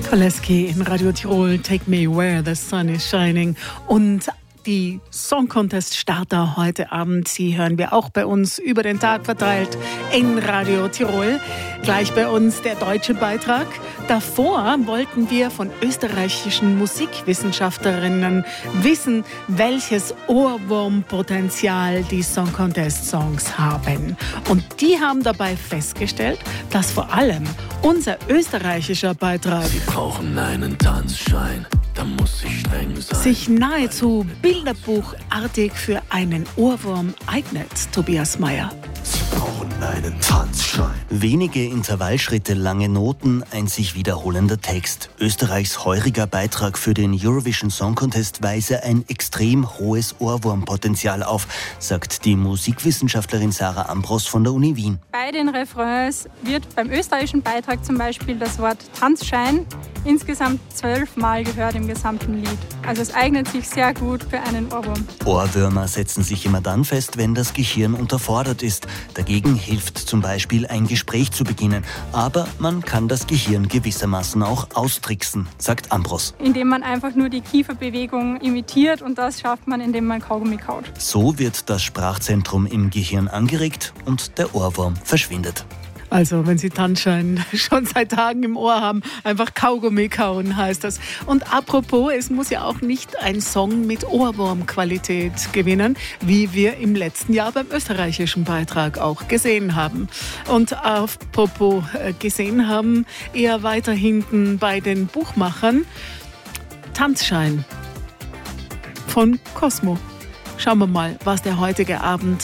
Koleski in Radio Tirol, Take Me Where the Sun is Shining. Und die Song Contest Starter heute Abend, sie hören wir auch bei uns über den Tag verteilt in Radio Tirol. Gleich bei uns der deutsche Beitrag. Davor wollten wir von österreichischen Musikwissenschaftlerinnen wissen, welches Ohrwurmpotenzial die Song Contest Songs haben. Und die haben dabei festgestellt, dass vor allem unser österreichischer Beitrag Sie brauchen einen Tanzschein, da muss ich streng sein. sich nahezu bilderbuchartig für einen Ohrwurm eignet, Tobias Meyer. Sie brauchen einen Tanzschein. Wenige Intervallschritte, lange Noten, ein sich wiederholender Text. Österreichs heuriger Beitrag für den Eurovision Song Contest weise ein extrem hohes Ohrwurmpotenzial auf, sagt die Musikwissenschaftlerin Sarah Ambros von der Uni Wien. Bei den Refrains wird beim österreichischen Beitrag zum Beispiel das Wort Tanzschein insgesamt 12 Mal gehört im gesamten Lied. Also es eignet sich sehr gut für einen Ohrwurm. Ohrwürmer setzen sich immer dann fest, wenn das Gehirn unterfordert ist. Dagegen hilft zum Beispiel ein Gespräch zu beginnen. Aber man kann das Gehirn gewissermaßen auch austricksen, sagt Ambros. Indem man einfach nur die Kieferbewegung imitiert und das schafft man, indem man Kaugummi kaut. So wird das Sprachzentrum im Gehirn angeregt und der Ohrwurm verschwindet. Also, wenn Sie Tanzschein schon seit Tagen im Ohr haben, einfach Kaugummi kauen heißt das. Und apropos, es muss ja auch nicht ein Song mit Ohrwurmqualität gewinnen, wie wir im letzten Jahr beim österreichischen Beitrag auch gesehen haben. Und apropos gesehen haben, eher weiter hinten bei den Buchmachern, Tanzschein von Cosmo. Schauen wir mal, was der heutige Abend